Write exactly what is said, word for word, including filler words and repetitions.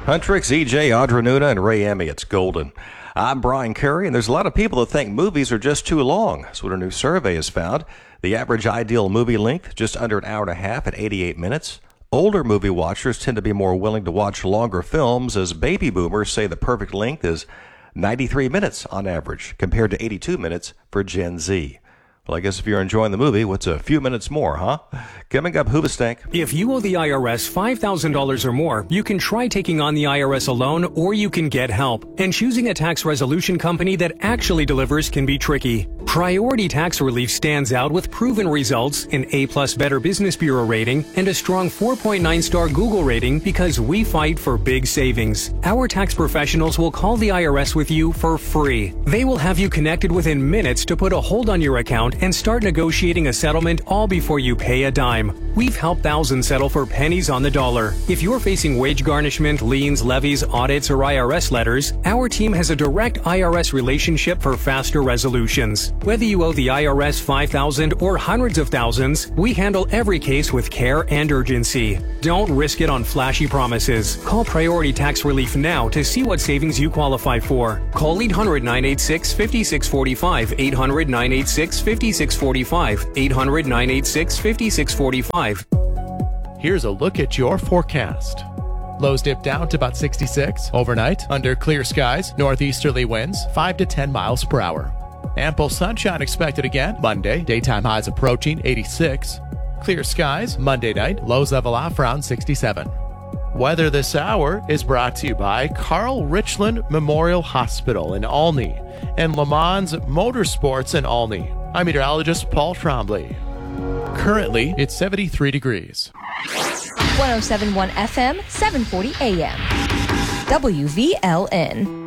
Huntrix, E J, Audra Nuna, and Ray Emmy. It's golden. I'm Brian Curry, and there's a lot of people that think movies are just too long. That's what a new survey has found. The average ideal movie length, just under an hour and a half at eighty-eight minutes. Older movie watchers tend to be more willing to watch longer films, as baby boomers say the perfect length is ninety-three minutes on average, compared to eighty-two minutes for Gen Z. Well, I guess if you're enjoying the movie, what's a few minutes more, huh? Coming up, Hoobastank. If you owe the I R S five thousand dollars or more, you can try taking on the I R S alone, or you can get help. And choosing a tax resolution company that actually delivers can be tricky. Priority Tax Relief stands out with proven results, an A-plus Better Business Bureau rating, and a strong four point nine star Google rating because we fight for big savings. Our tax professionals will call the I R S with you for free. They will have you connected within minutes to put a hold on your account and start negotiating a settlement all before you pay a dime. We've helped thousands settle for pennies on the dollar. If you're facing wage garnishment, liens, levies, audits, or I R S letters, our team has a direct I R S relationship for faster resolutions. Whether you owe the I R S five thousand dollars or hundreds of thousands, we handle every case with care and urgency. Don't risk it on flashy promises. Call Priority Tax Relief now to see what savings you qualify for. Call eight hundred, nine eight six, five six four five, eight hundred, nine eight six, five six four five, eight hundred, nine eight six, five six four five. Here's a look at your forecast. Lows dip down to about sixty-six. Overnight, under clear skies, northeasterly winds five to ten miles per hour. Ample sunshine expected again Monday, daytime highs approaching eighty-six. Clear skies Monday night, lows level off around sixty-seven. Weather this hour is brought to you by Carl Richland Memorial Hospital in Olney and Le Mans Motorsports in Olney. I'm meteorologist Paul Trombley. Currently, it's seventy-three degrees. one oh seven point one F M, seven forty A M. W V L N.